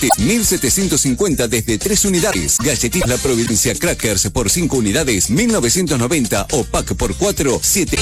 Paquete 1750 desde 3 unidades. Galletitas La Providencia Crackers por 5 unidades 1990 o pack por 4 7.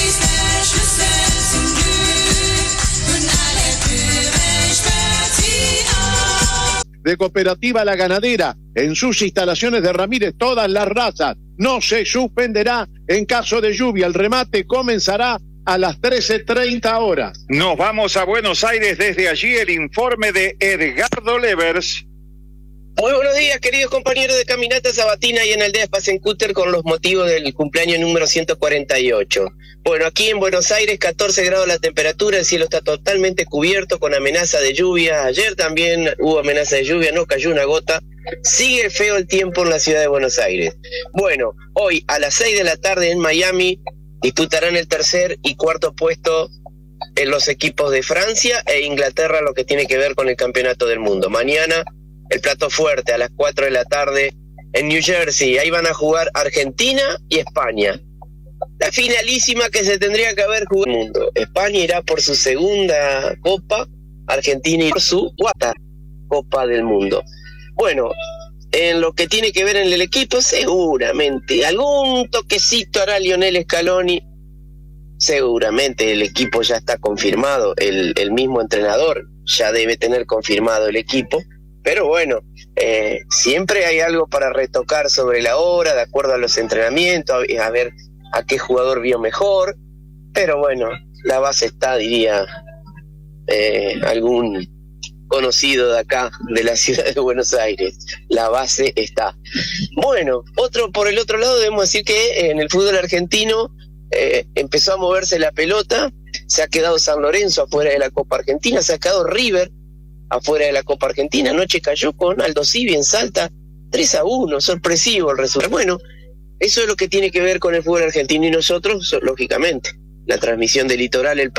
De Cooperativa La Ganadera, en sus instalaciones de Ramírez, todas las razas. No se suspenderá en caso de lluvia. El remate comenzará a las 13:30 horas. Nos vamos a Buenos Aires. Desde allí el informe de Edgardo Levers. Muy buenos días, queridos compañeros de Caminata Sabatina y en Aldea Spacencúter con los motivos del cumpleaños número 148. Bueno, aquí en Buenos Aires, 14 grados la temperatura, el cielo está totalmente cubierto con amenaza de lluvia. Ayer también hubo amenaza de lluvia, no cayó una gota. Sigue feo el tiempo en la ciudad de Buenos Aires. Bueno, hoy a las 6 de la tarde en Miami disputarán el tercer y cuarto puesto en los equipos de Francia e Inglaterra, lo que tiene que ver con el campeonato del mundo. Mañana el plato fuerte a las 4 de la tarde en New Jersey. Ahí van a jugar Argentina y España. La finalísima que se tendría que haber jugado en el mundo. España irá por su segunda Copa, Argentina irá por su cuarta Copa del Mundo. Bueno, en lo que tiene que ver en el equipo, seguramente algún toquecito hará Lionel Scaloni. Seguramente el equipo ya está confirmado, el mismo entrenador ya debe tener confirmado el equipo. Pero bueno, siempre hay algo para retocar sobre la hora, de acuerdo a los entrenamientos, a ver a qué jugador vio mejor. Pero bueno, la base está, diría algún conocido de acá, de la ciudad de Buenos Aires. La base está. Bueno, por el otro lado debemos decir que en el fútbol argentino empezó a moverse la pelota, se ha quedado San Lorenzo afuera de la Copa Argentina, se ha quedado River afuera de la Copa Argentina. Anoche cayó con Aldo Civi en Salta 3-1, sorpresivo el resultado. Bueno, eso es lo que tiene que ver con el fútbol argentino y nosotros, lógicamente, la transmisión de Litoral el